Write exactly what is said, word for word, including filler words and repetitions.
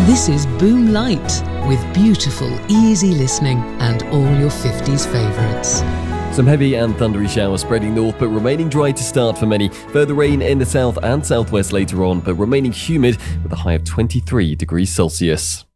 This is Boom Light with beautiful, easy listening and all your fifties favourites. Some heavy and thundery showers spreading north, but remaining dry to start for many. Further rain in the south and southwest later on, but remaining humid with a high of twenty-three degrees Celsius.